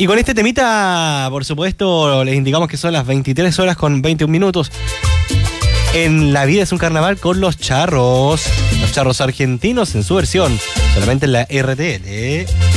Y con este temita, por supuesto, les indicamos que son las 23 horas con 21 minutos. En La Vida es un Carnaval con los charros argentinos en su versión, solamente en la RTL.